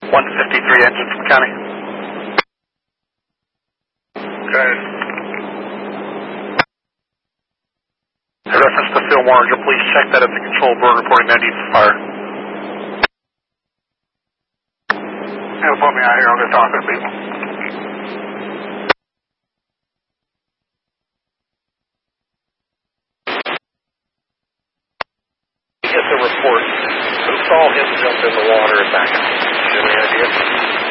153 engine from county. Okay. In reference to Fillmore, would you please check that at the control board reporting that needs fire. They'll put me out here, I'll get talking to people. Get the report. Who saw him jump in the water and back out? Do you have any idea?